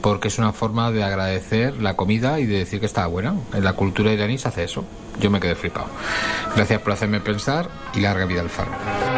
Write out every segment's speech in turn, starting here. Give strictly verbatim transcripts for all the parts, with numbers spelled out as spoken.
porque es una forma de agradecer la comida y de decir que está buena. En la cultura iraní se hace eso. Yo me quedé flipado. Gracias por hacerme pensar y larga vida al Faro.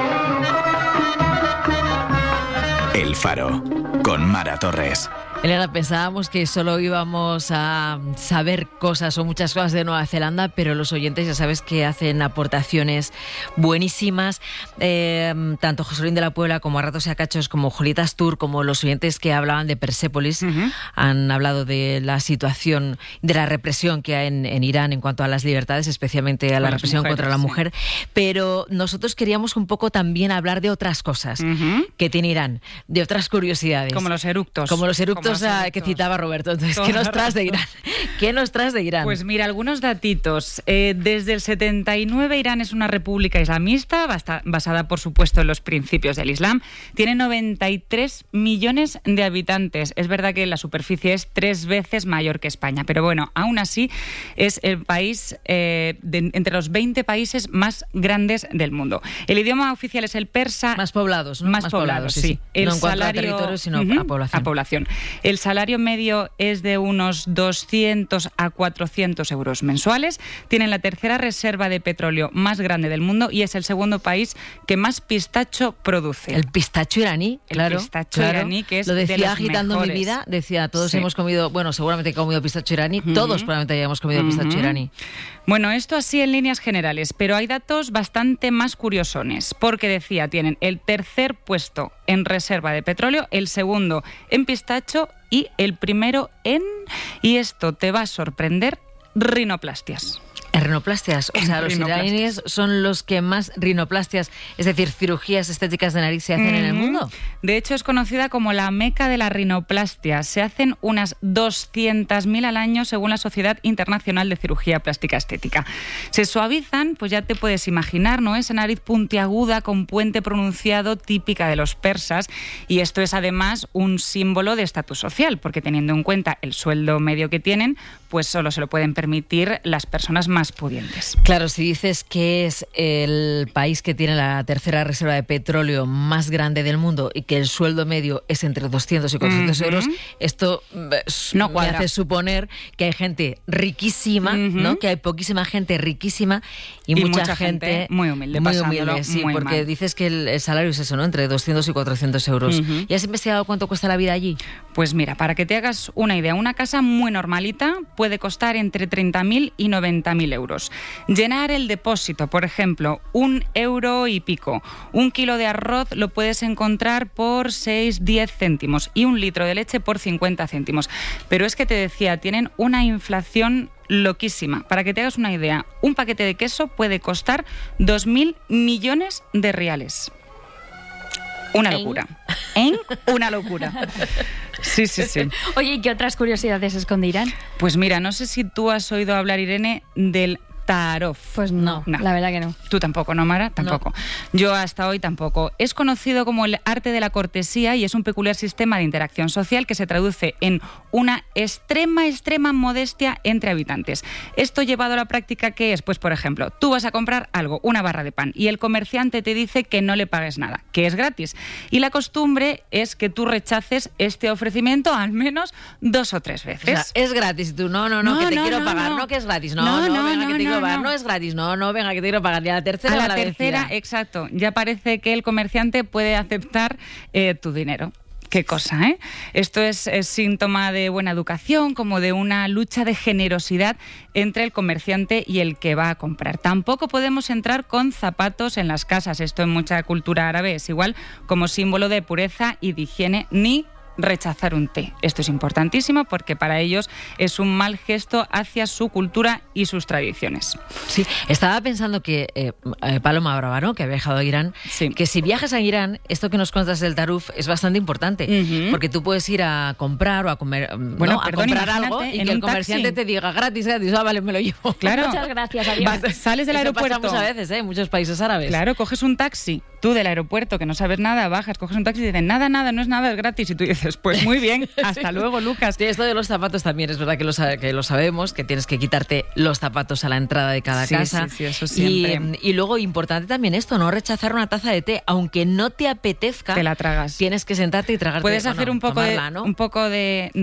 El Faro, con Mara Torres. Elena, pensábamos que solo íbamos a saber cosas o muchas cosas de Nueva Zelanda, pero los oyentes ya sabes que hacen aportaciones buenísimas. Eh, tanto Joselín de la Puebla como a ratos y a cachos, como Julieta Astur, como los oyentes que hablaban de Persépolis, uh-huh. han hablado de la situación, de la represión que hay en, en Irán en cuanto a las libertades, especialmente a la represión mujeres, contra la mujer. Sí. Pero nosotros queríamos un poco también hablar de otras cosas uh-huh. que tiene Irán, de otras curiosidades. Como los eructos. Como los eructos. A, que citaba Roberto. Entonces, ¿qué nos traes de Irán? ¿Qué nos traes de Irán? Pues mira, algunos datitos. Eh, desde el setenta y nueve Irán es una república islamista, basta, basada por supuesto en los principios del Islam. Tiene noventa y tres millones de habitantes. Es verdad que la superficie es tres veces mayor que España, pero bueno, aún así es el país eh, de, entre los veinte países más grandes del mundo. El idioma oficial es el persa. Más poblados, ¿no? Más, más poblados, sí. sí. El no en cuanto salario, a territorio, sino uh-huh, a población. A población. El salario medio es de unos doscientos a cuatrocientos euros mensuales. Tienen la tercera reserva de petróleo más grande del mundo y es el segundo país que más pistacho produce. El pistacho iraní, el claro. El pistacho claro. iraní, que es Lo decía de los agitando mejores. mi vida, decía, todos sí. hemos comido, bueno, seguramente he comido pistacho iraní, uh-huh. todos probablemente hayamos comido uh-huh. pistacho iraní. Bueno, esto así en líneas generales, pero hay datos bastante más curiosones, porque decía, tienen el tercer puesto en reserva de petróleo, el segundo en pistacho y el primero en, y esto te va a sorprender, rinoplastias. Rinoplastias, o sea, los iraníes son los que más rinoplastias, es decir, cirugías estéticas de nariz se hacen mm-hmm. en el mundo. De hecho, es conocida como la meca de la rinoplastia. Se hacen unas doscientas mil al año según la Sociedad Internacional de Cirugía Plástica Estética. Se suavizan, pues ya te puedes imaginar, ¿no? Esa nariz puntiaguda con puente pronunciado típica de los persas, y esto es además un símbolo de estatus social, porque teniendo en cuenta el sueldo medio que tienen, pues solo se lo pueden permitir las personas más pudientes. Claro, si dices que es el país que tiene la tercera reserva de petróleo más grande del mundo y que el sueldo medio es entre doscientos y cuatrocientos uh-huh. euros, esto no me cuadra. hace suponer que hay gente riquísima, uh-huh. ¿no? Que hay poquísima gente riquísima y, y mucha, mucha gente, gente muy humilde, muy humilde, sí, muy porque mal. Dices que el, el salario es eso, ¿no? Entre doscientos y cuatrocientos euros. Uh-huh. ¿Y has investigado cuánto cuesta la vida allí? Pues mira, para que te hagas una idea, una casa muy normalita puede costar entre treinta mil y noventa mil euros. Llenar el depósito, por ejemplo, un euro y pico. Un kilo de arroz lo puedes encontrar por seis, diez céntimos y un litro de leche por cincuenta céntimos. Pero es que te decía, tienen una inflación loquísima. Para que te hagas una idea, un paquete de queso puede costar dos mil millones de reales. Una locura. ¿En? Una locura. Sí, sí, sí. Oye, ¿y qué otras curiosidades escondirán? Pues mira, no sé si tú has oído hablar, Irene, del Taarruf. Pues no, no, la verdad que no. Tú tampoco, ¿no, Mara? Tampoco. No. Yo hasta hoy tampoco. Es conocido como el arte de la cortesía y es un peculiar sistema de interacción social que se traduce en una extrema, extrema modestia entre habitantes. Esto llevado a la práctica, ¿qué es? Pues, por ejemplo, tú vas a comprar algo, una barra de pan, y el comerciante te dice que no le pagues nada, que es gratis. Y la costumbre es que tú rechaces este ofrecimiento al menos dos o tres veces. O sea, es gratis. Y tú, no, no, no, no que te no, quiero no, pagar, no. no, que es gratis. No, no, no, no venga, no, que te quiero pagar, no. no es gratis. No, no, venga, que te quiero pagar. Y a la tercera, a la, la tercera, vencida. Exacto. Ya parece que el comerciante puede aceptar eh, tu dinero. Qué cosa, ¿eh? Esto es, es síntoma de buena educación, como de una lucha de generosidad entre el comerciante y el que va a comprar. Tampoco podemos entrar con zapatos en las casas. Esto en mucha cultura árabe es igual, como símbolo de pureza y de higiene, ni rechazar un té. Esto es importantísimo porque para ellos es un mal gesto hacia su cultura y sus tradiciones. Sí, estaba pensando que eh, Paloma Brava, ¿no?, que ha viajado a Irán, sí. que si viajas a Irán, esto que nos cuentas del Taarruf es bastante importante, uh-huh. porque tú puedes ir a comprar o a comer, bueno, ¿no? perdón, a comprar algo y que el comerciante taxi. te diga gratis, gratis, ah, vale, me lo llevo. Claro. Muchas gracias, adiós. Vas, sales del Eso aeropuerto. Pasa muchas veces, ¿eh? En muchos países árabes. Claro, coges un taxi, tú del aeropuerto, que no sabes nada, bajas, coges un taxi y dicen, nada, nada, no es nada, es gratis. Y tú dices, pues muy bien, hasta luego, Lucas. Sí, esto de los zapatos también es verdad que lo, que lo sabemos, que tienes que quitarte los zapatos a la entrada de cada sí, casa. Sí, sí, eso siempre. Y, y luego, importante también esto, no rechazar una taza de té, aunque no te apetezca. Te la tragas. Tienes que sentarte y tragarte. Puedes hacer bueno, un poco tomarla, de, ¿no? un poco de